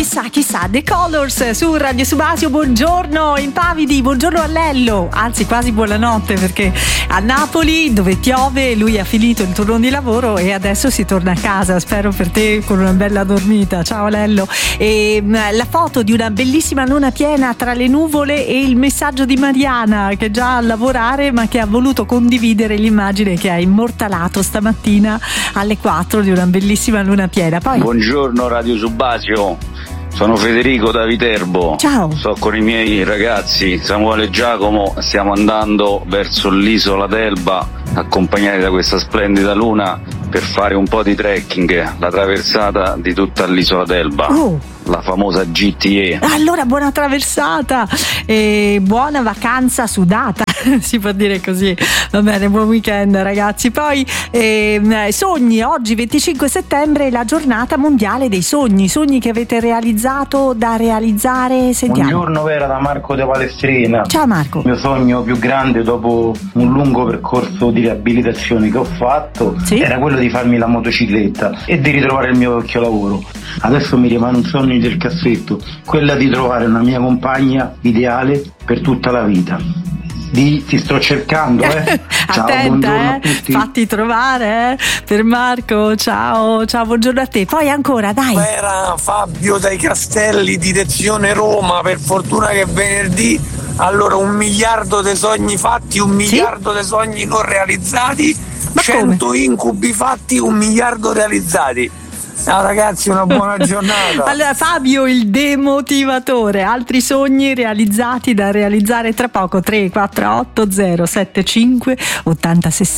chissà, The Colors su Radio Subasio. Buongiorno Impavidi, buongiorno a Lello, anzi quasi buonanotte, perché a Napoli, dove piove, lui ha finito il turno di lavoro e adesso si torna a casa, spero per te con una bella dormita. Ciao Lello. E la foto di una bellissima luna piena tra le nuvole e il messaggio di Mariana, che è già a lavorare ma che ha voluto condividere l'immagine che ha immortalato stamattina alle 4 di una bellissima luna piena. Poi buongiorno Radio Subasio, sono Federico da Viterbo. Ciao. Sto con i miei ragazzi Samuele e Giacomo, stiamo andando verso l'isola d'Elba accompagnati da questa splendida luna per fare un po' di trekking, la traversata di tutta l'isola d'Elba. La famosa GTE. Allora buona traversata e buona vacanza sudata, si può dire così. Va bene, buon weekend ragazzi. Poi sogni, oggi 25 settembre è la giornata mondiale dei sogni che avete realizzato, da realizzare. Sentiamo. Buongiorno Vera, da Marco da Palestrina. Ciao Marco. Il mio sogno più grande dopo un lungo percorso di riabilitazione che ho fatto era quello di farmi la motocicletta e di ritrovare il mio vecchio lavoro. Adesso mi rimane un sogno del cassetto, quella di trovare una mia compagna ideale per tutta la vita. Ti sto cercando, Ciao, attenta, fatti trovare per Marco. Ciao, buongiorno a te. Poi ancora, dai. Era Fabio dai Castelli, direzione Roma. Per fortuna che è venerdì. Allora 1 miliardo di sogni fatti, 1 miliardo di sogni non realizzati, 100 incubi fatti, 1 miliardo realizzati. Ciao ragazzi, una buona giornata. Allora Fabio, il demotivatore, altri sogni realizzati da realizzare tra poco. 348 075 80 60.